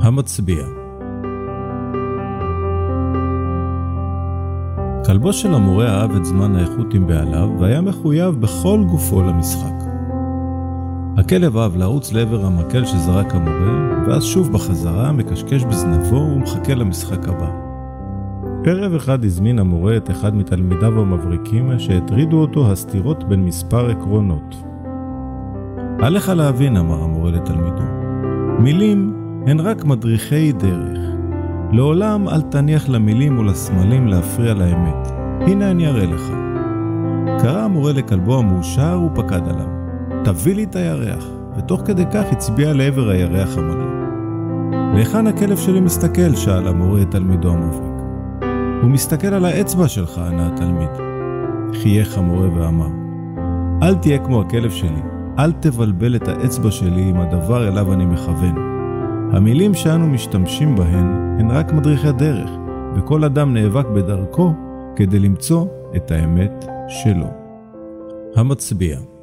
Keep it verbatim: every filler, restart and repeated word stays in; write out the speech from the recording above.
המצביע. כלבו של המורה אהב את זמן האיכות עם בעליו והיה מחויב בכל גופו למשחק. הכלב אהב לרוץ לעבר המקל שזרק המורה, ואז שוב בחזרה מקשקש בזנבו ומחכה למשחק הבא. ערב אחד הזמין המורה את אחד מתלמידיו המבריקים שהטרידו אותו הסתירות בין מספר עקרונות. עליך להבין, אמר המורה לתלמידו, מילים הן רק מדריכי דרך. לעולם אל תניח למילים ולסמלים להפריע לאמת. הנה אני אראה לך. קרא המורה לכלבו המאושר ופקד עליו. תביא לי את הירח, ותוך כדי כך הצביע לעבר הירח המלא. להיכן הכלב שלי מסתכל? שאל המורה את תלמידו המבריק. הוא מסתכל על האצבע שלך, ענה התלמיד. חייך המורה ואמר, אל תהיה כמו הכלב שלי, אל תבלבל את האצבע שלי עם הדבר אליו אני מכוון. המילים שאנו משתמשים בהן הן רק מדריכי דרך, וכל אדם נאבק בדרכו כדי למצוא את האמת שלו. המצביע.